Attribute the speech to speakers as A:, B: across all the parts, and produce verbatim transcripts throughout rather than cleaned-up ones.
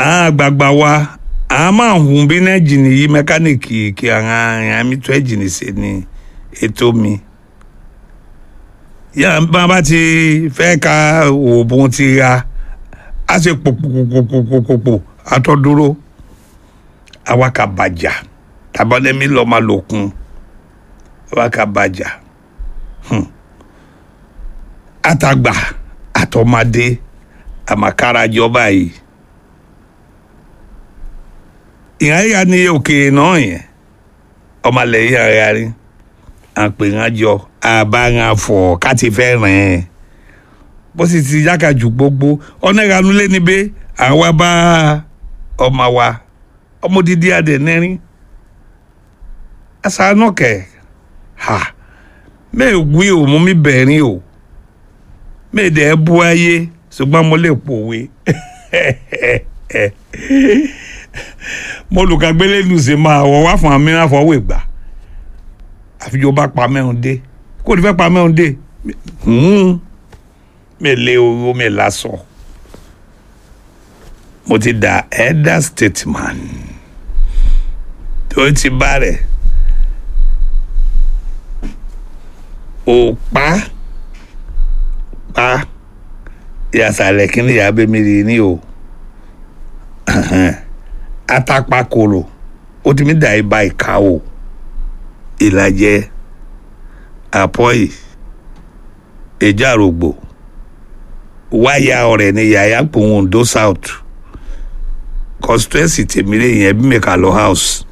A: Ah, gbagbawa. Ama hun bi na jini yi mechanic ki anga ami to jini se ni ètò mi. Ya ba ba ti fẹ́ ka obun ti ra. A se popopopopopopo atoduro. Awaka baja. Tabale mi lo malokun. Awaka baja. Hmm. Atagba atomade amakara joba yi. Ìyá ìyá ní òkè náà yẹn ọmọ lẹ́yìn ara rí àpèrájọ àbárànfọ̀ káti fẹ́ rìn bó sì ti yáka jù gbogbo ọ̀nà ìranulé níbẹ̀ àwa bá ọmọ wa ọmọ dídí adẹ̀ nẹ́rin asanọ́kẹ̀ ha mẹ́ẹ̀gbí ò mú mi bẹ̀rin o mẹ́ẹ̀dẹ̀ bú ayé ṣùgbọ́n mo lè pòwe mo lù ká gbélé lù sí máa wọ wá fún àmì àfọwọ́ ìgbà àfijọ́ bá pa mẹ́rin dé kó ní fẹ́ pa mẹ́rin dé mẹ́lẹ̀ owó mẹ́la sọ mo ti da elder statesman tó ti bá rẹ̀ ò pa pa ìyàsàlẹ̀ kí ni ìyá bẹ́ẹ̀ mi rí ní o atapakoro ó ti mi dà ibà ìka o ìlàjẹ àpọ́yì ìjàrògbò wáyà ọ̀rẹ́ ní yàyà pòun Ondo South constituency tèmílẹ̀ yẹn bí mẹ́ka lọ house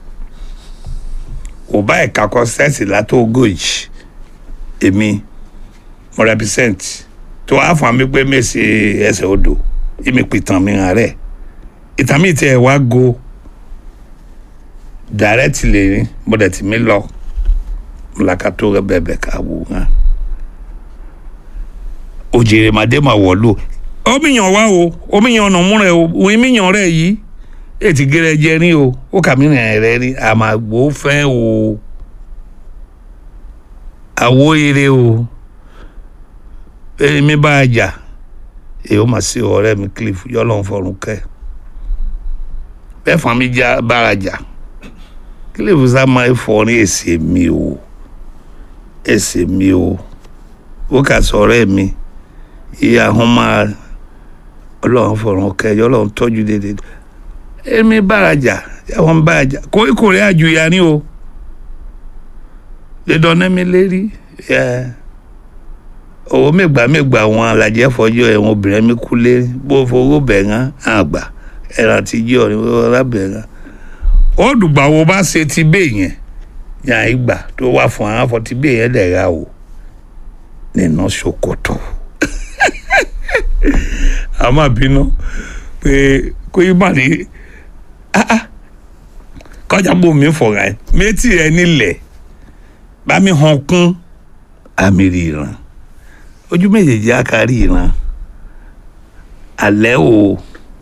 A: ò bá ẹ̀ka constituency látó ogójì èmi mo represent tó wá fún mi pé mèsì ẹsẹ̀ odò èmi pìtàn mi hàn rẹ̀ ìtàn mi tẹ̀ wá go directly ni mo dẹ̀ ti mi lọ lakato rẹ bẹ̀bẹ̀ ká wò hàn òjèrè màdé mà wọ̀lú omiyan wá o omiyan ọ̀nà múrẹ̀ o omiyan rẹ̀ yìí ètì gẹ́rẹ́ jẹ́ rí o ó kà mí rìn rẹ̀ rí àmàgbò fẹ́ o àwo ire o èmi bá a jà èyí ó mà sí ọ̀rẹ́ mi Cliff yọ́lọ́n fọ̀rùn kẹ́ bẹ́ẹ̀ fún mi já bára jà Cliff sá máa fọ́ ní èsì mi o èsì mi o ó kà sọ ọ̀rẹ́ mi ìyá ahọ́n máa ọlọ́run fọ̀rùn kẹ́ yọ́lọ́n tọ́jú dédé èmi bára jà ẹ̀wọ̀n bára jà kó ìkórè àjùyà ni o lédọ̀ ní mi lérí owó mẹ́gbàá mẹ́gbàá wọn alàjẹ́ fọjọ́ ẹ̀wọ̀n obìnrin mi kú lé bó fowó bẹ̀rán àgbà ẹ̀ràn ti jí ọ̀rẹ́ ọlábẹ̀rán ó dùgbà wo bá ṣe ti bẹ́ẹ̀ yẹn yàn ìgbà tó wà fún àwọn afọ ti bẹ́ẹ̀ yẹn lẹ́ra o nínú ṣòkòtò àmọ́ bínú pé kó yí má ní kọjá bò mí fọ̀rọ̀ ẹ̀ méjì ẹ̀ nílẹ̀ bá mi hàn kún àmì ìran ojú méjèèjì àkárí ìran alẹ́ o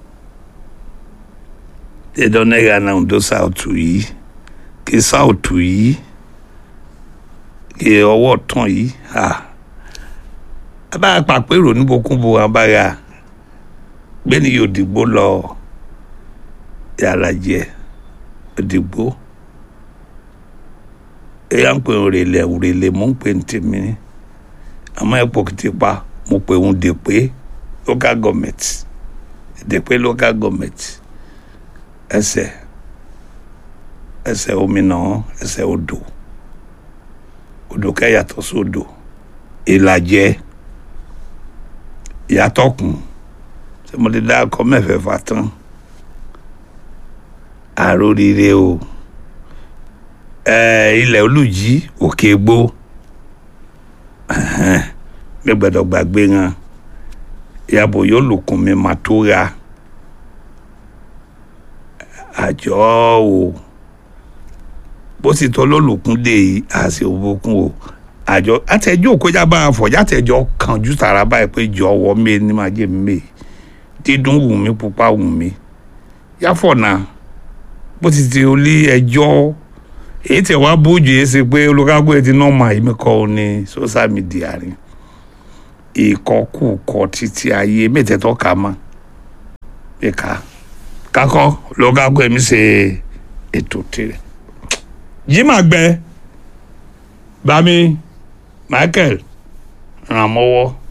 A: ẹ̀dọ́nẹ́gà náà Ondo South yìí kí South yìí kí ọwọ́ tán yìí abára pàpérò níbokúnbo abára gbẹ́ni yóò dìgbò lọ yàrá jẹ òdìgbò ẹ̀yà ń pè òrèlè òrèlè mò ń pè ní tèmi àmọ́ ẹ̀pọ̀ kìtì pa mo pè ń dèpé local government dèpé local government ẹsẹ̀ ẹsẹ̀ omi náà ẹsẹ̀ odò odò kẹ́ yàtọ̀ sódò ìlàjẹ yàtọ̀ kùn ṣé mo lè dá akọ mẹ́fẹ̀ẹ́fà tán àròrire o ilẹ̀ olùjí òkè gbó mi gbọ́dọ̀ gbàgbé wọn ìyàbò yóò lòkùn mi mà tó ra àjọ o bó sì tọ́ lólùkún dé yìí àṣẹ òbókun o àjọ àtẹjọ́ òkójá bá a fọ̀ játẹjọ́ kànjú tààrà báyìí pé jọ ọwọ́ mi ní máa jẹ́ mi dídùn wù mí pupa wù mí yáfọ̀ náà bó ti ti olí ẹjọ́ èyí tẹ̀ wá bójú yìí ṣe pé olùkágbó ẹ ti nọ́ọ̀mà yìí mi kọ́ ní social media rí ìkọkùkọ títí ayé mẹ́tẹ̀ẹ̀tọ́ ká mọ́ ẹ̀ka kakọ ló kakọ èmi ṣe ètò tirẹ̀. Jimá gbẹ bami Michael ràn mọ́wọ́.